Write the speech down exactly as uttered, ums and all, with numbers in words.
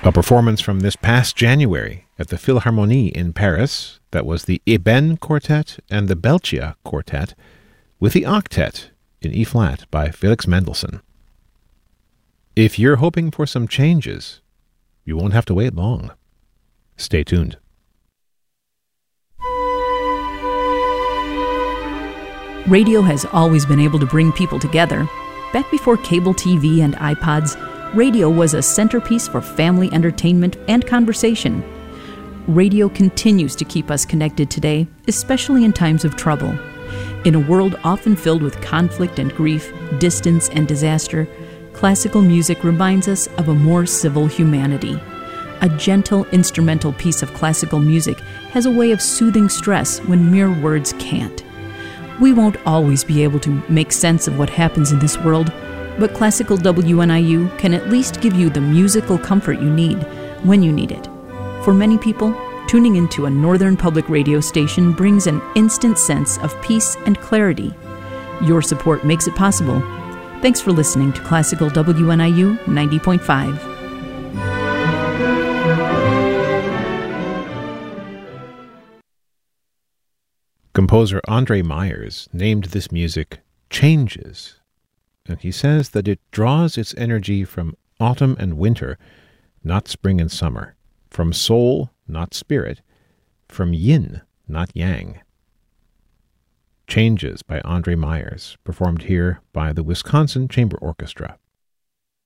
A performance from this past January at the Philharmonie in Paris that was the Eben Quartet and the Belcia Quartet with the Octet in E-flat by Felix Mendelssohn. If you're hoping for some changes, you won't have to wait long. Stay tuned. Radio has always been able to bring people together. Back before cable T V and iPods, radio was a centerpiece for family entertainment and conversation. Radio continues to keep us connected today, especially in times of trouble. In a world often filled with conflict and grief, distance and disaster, classical music reminds us of a more civil humanity. A gentle instrumental piece of classical music has a way of soothing stress when mere words can't. We won't always be able to make sense of what happens in this world, but classical W N I U can at least give you the musical comfort you need when you need it. For many people, tuning into a Northern Public Radio station brings an instant sense of peace and clarity. Your support makes it possible. Thanks for listening to Classical W N I U ninety point five. Composer Andre Myers named this music Changes, and he says that it draws its energy from autumn and winter, not spring and summer, from soul, not spirit, from yin, not yang. Changes by Andre Myers, performed here by the Wisconsin Chamber Orchestra.